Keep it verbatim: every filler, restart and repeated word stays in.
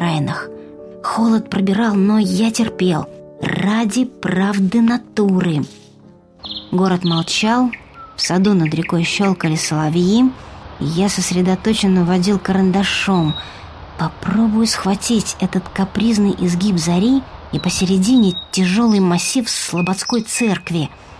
окраинах. Холод пробирал, но я терпел. Ради правды натуры. Город молчал, в саду над рекой щелкали соловьи, и я сосредоточенно водил карандашом. Попробую схватить этот капризный изгиб зари, и посередине тяжелый массив Слободской церкви.